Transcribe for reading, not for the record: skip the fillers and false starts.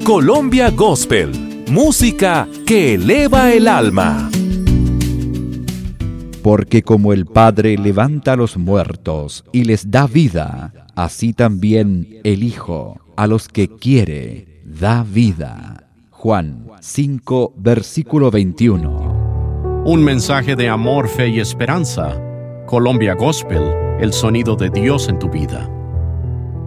Colombia Gospel, música que eleva el alma. Porque como el Padre levanta a los muertos y les da vida, así también el Hijo a los que quiere da vida. Juan 5, versículo 21. Un mensaje de amor, fe y esperanza. Colombia Gospel, el sonido de Dios en tu vida.